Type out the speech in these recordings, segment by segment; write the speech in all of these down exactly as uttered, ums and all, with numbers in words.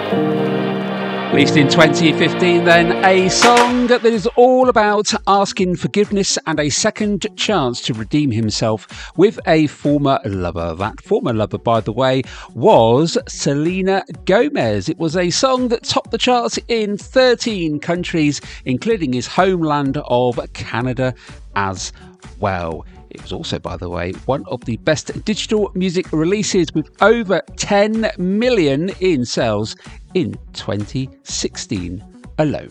Released in twenty fifteen then, a song that is all about asking forgiveness and a second chance to redeem himself with a former lover. That former lover, by the way, was Selena Gomez. It was a song that topped the charts in thirteen countries, including his homeland of Canada as well. It was also, by the way, one of the best digital music releases with over ten million in sales in twenty sixteen alone.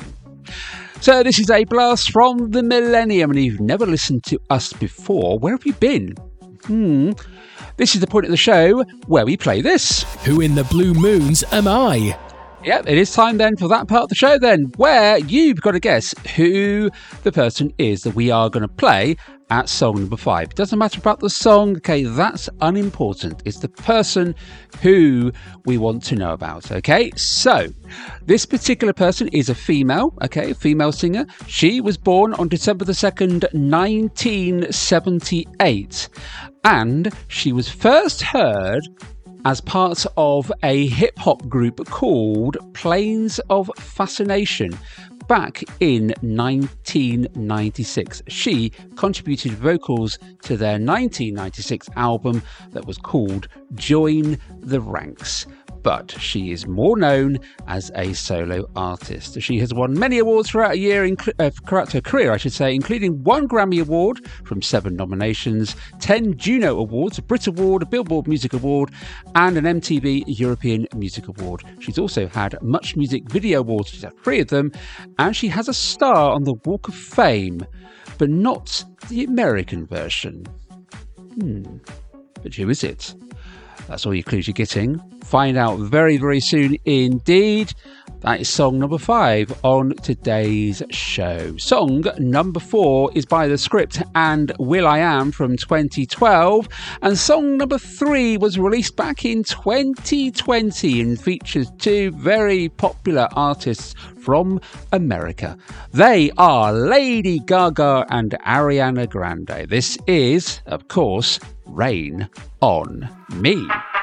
So this is a blast from the millennium, and if you've never listened to us before, where have you been? Hmm. This is the point of the show where we play this. Who in the blue moons am I? Yeah, it is time then for that part of the show then, where you've got to guess who the person is that we are going to play at song number five. It doesn't matter about the song, okay, that's unimportant. It's the person who we want to know about, okay? So, this particular person is a female, okay, a female singer. She was born on December the second, nineteen seventy-eight, and she was first heard as part of a hip-hop group called Planes of Fascination back in nineteen ninety-six. She contributed vocals to their nineteen ninety-six album that was called Join the Ranks, but she is more known as a solo artist. She has won many awards throughout a year, inc- uh, throughout her career, I should say, including one Grammy Award from seven nominations, ten Juno Awards, a Brit Award, a Billboard Music Award, and an M T V European Music Award. She's also had Much Music Video Awards, she's had three of them, and she has a star on the Walk of Fame, but not the American version. Hmm, but who is it? That's all your clues you're getting. Find out very, very soon indeed. That is song number five on today's show. Song number four is by The Script and will.i.am from twenty twelve. And song number three was released back in twenty twenty and features two very popular artists from America. They are Lady Gaga and Ariana Grande. This is, of course, Rain on Me.